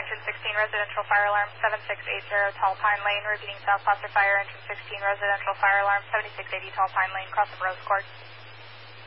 entrance 16, residential fire alarm 7680 Tall Pine Lane. Repeating South Placer Fire, entrance 16, residential fire alarm 7680 Tall Pine Lane, cross of Rose Court.